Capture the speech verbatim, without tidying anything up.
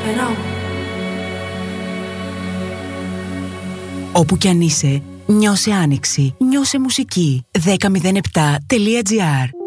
Όπου κι αν είσαι, νιώσε άνοιξη, νιώσε μουσική. δέκα μηδέν επτά τελεία τζι άρ